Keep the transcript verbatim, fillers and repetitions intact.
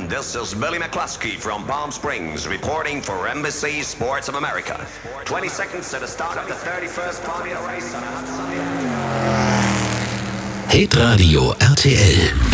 gentlemen, this is Billy McCluskey from Palm Springs reporting for N B C Sports of America. twenty seconds to the start of the thirty-first Formula race on a hot Sunday. Hitradio R T L